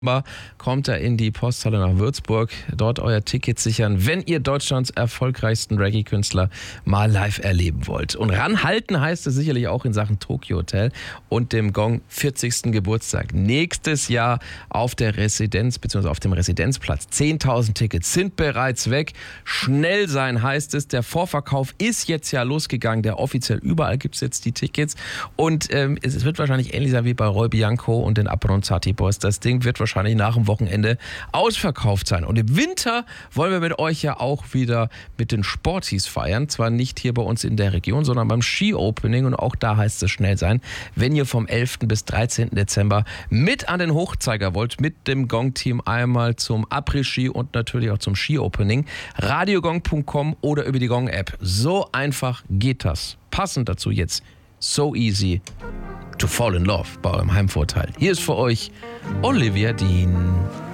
Kommt er in die Posthalle nach Würzburg, dort euer Ticket sichern, wenn ihr Deutschlands erfolgreichsten Reggae-Künstler mal live erleben wollt. Und ranhalten heißt es sicherlich auch in Sachen Tokyo Hotel und dem Gong 40. Geburtstag. Nächstes Jahr auf der Residenz bzw. auf dem Residenzplatz. 10.000 Tickets sind bereits weg. Schnell sein heißt es. Der Vorverkauf ist jetzt ja losgegangen. Der offiziell überall gibt es jetzt die Tickets. Und es wird wahrscheinlich ähnlich sein wie bei Roy Bianco und den Abronzati Boys. Das Ding wird wahrscheinlich nach dem Wochenende ausverkauft sein. Und im Winter wollen wir mit euch ja auch wieder mit den Sportis feiern. Zwar nicht hier bei uns in der Region, sondern beim Ski-Opening. Und auch da heißt es schnell sein, wenn ihr vom 11. bis 13. Dezember mit an den Hochzeiger wollt, mit dem Gong-Team einmal zum Après-Ski und natürlich auch zum Ski-Opening. Radiogong.com oder über die Gong-App. So einfach geht das. Passend dazu jetzt So Easy to Fall in Love bei eurem Heimvorteil. Hier ist für euch Olivia Dean.